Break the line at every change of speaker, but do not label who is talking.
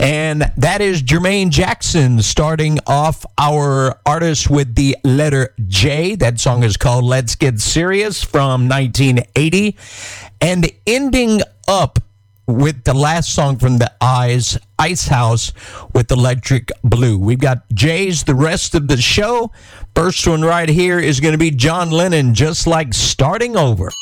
And that is Jermaine Jackson starting off our artist with the letter J. That song is called Let's Get Serious from 1980. And ending up with the last song from the Eyes, Ice House with Electric Blue. We've got J's the rest of the show. First one right here is going to be John Lennon, Just Like Starting Over.